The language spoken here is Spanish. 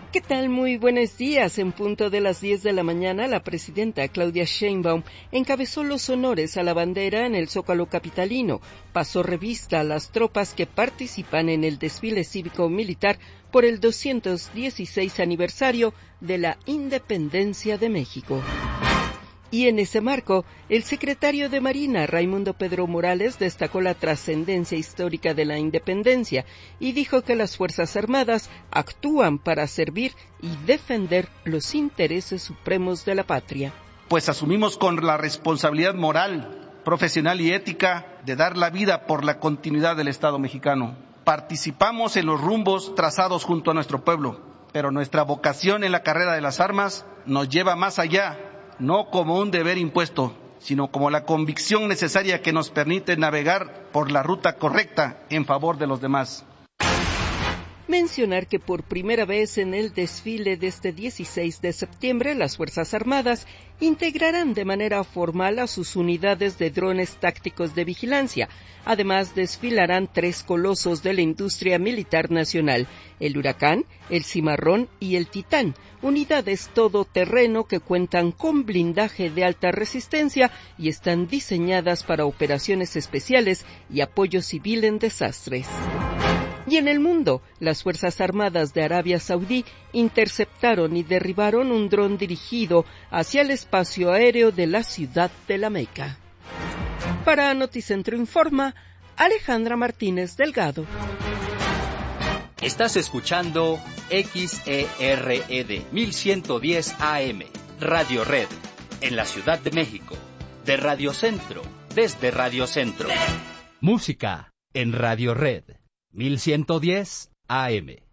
¿Qué tal? Muy buenos días. En punto de las 10 de la mañana, la presidenta Claudia Sheinbaum encabezó los honores a la bandera en el Zócalo capitalino. Pasó revista a las tropas que participan en el desfile cívico-militar por el 216 aniversario de la Independencia de México. Y en ese marco, el secretario de Marina, Raimundo Pedro Morales, destacó la trascendencia histórica de la independencia y dijo que las Fuerzas Armadas actúan para servir y defender los intereses supremos de la patria. Pues asumimos con la responsabilidad moral, profesional y ética de dar la vida por la continuidad del Estado mexicano. Participamos en los rumbos trazados junto a nuestro pueblo, pero nuestra vocación en la carrera de las armas nos lleva más allá, no como un deber impuesto, sino como la convicción necesaria que nos permite navegar por la ruta correcta en favor de los demás. Mencionar que por primera vez en el desfile de este 16 de septiembre, las Fuerzas Armadas integrarán de manera formal a sus unidades de drones tácticos de vigilancia. Además, desfilarán 3 colosos de la industria militar nacional, el Huracán, el Cimarrón y el Titán, unidades todoterreno que cuentan con blindaje de alta resistencia y están diseñadas para operaciones especiales y apoyo civil en desastres. Y en el mundo, las Fuerzas Armadas de Arabia Saudí interceptaron y derribaron un dron dirigido hacia el espacio aéreo de la ciudad de La Meca. Para Noticentro Informa, Alejandra Martínez Delgado. Estás escuchando XERED 1110 AM, Radio Red, en la Ciudad de México, de Radio Centro, desde Radio Centro. Música en Radio Red. 1110 AM.